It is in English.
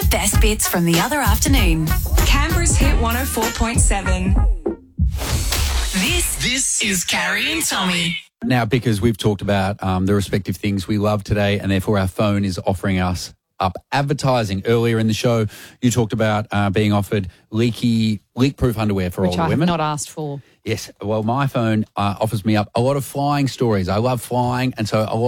best bits from the other afternoon. Canberra's Hit 104.7. This is Carrie and Tommy. Now, because we've talked about the respective things we love today, and therefore our phone is offering us up advertising. Earlier in the show, you talked about being offered leak-proof underwear for Which older I have women. not asked for. Yes. Well, my phone offers me up a lot of flying stories. I love flying, and so a lot